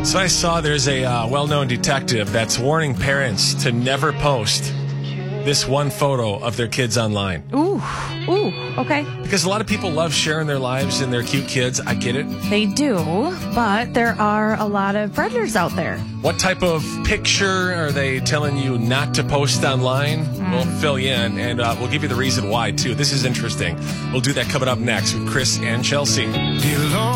So I saw there's a well-known detective that's warning parents to never post this one photo of their kids online. Ooh, okay. Because a lot of people love sharing their lives and their cute kids. I get it. They do, but there are a lot of predators out there. What type of picture are they telling you not to post online? We'll fill you in, and we'll give you the reason why, too. This is interesting. We'll do that coming up next with Chris and Chelsea.